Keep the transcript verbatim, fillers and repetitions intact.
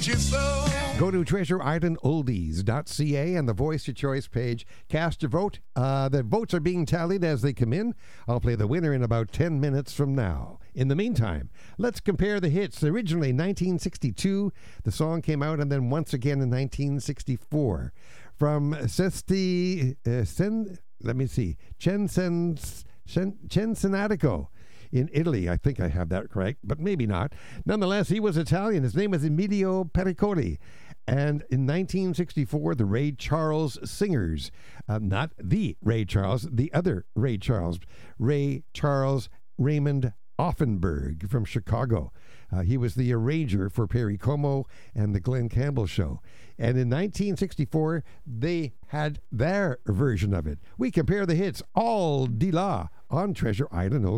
you so. Go to treasure island oldies dot c a and the Voice Your Choice page. Cast your vote. Uh, the votes are being tallied as they come in. I'll play the winner in about ten minutes from now. In the meantime, let's compare the hits. Originally nineteen sixty-two, the song came out, and then once again in nineteen sixty-four. From Sesti, uh, Sen, let me see, Censens, Censenatico in Italy. I think I have that correct, but maybe not. Nonetheless, he was Italian. His name was Emilio Pericoli. And in nineteen sixty-four, the Ray Charles Singers, uh, not the Ray Charles, the other Ray Charles, Ray Charles Raymond Offenberg from Chicago. Uh, he was the arranger for Perry Como and the Glenn Campbell Show. And in nineteen sixty-four, they had their version of it. We compare the hits all de la on Treasure Island.